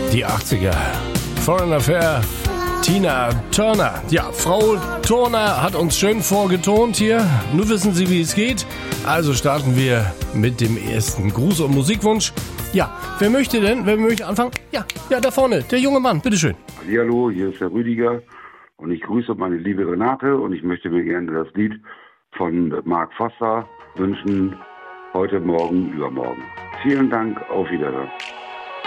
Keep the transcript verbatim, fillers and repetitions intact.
Die achtziger. Foreign Affair, Tina Turner. Ja, Frau Turner hat uns schön vorgetont hier. Nun wissen Sie, wie es geht. Also starten wir mit dem ersten Gruß- und Musikwunsch. Ja, wer möchte denn? Wer möchte anfangen? Ja, ja, da vorne, der junge Mann, bitteschön. Hallo, hier ist der Rüdiger und ich grüße meine liebe Renate und ich möchte mir gerne das Lied von Mark Foster wünschen. Heute, morgen, übermorgen. Vielen Dank, auf Wiedersehen.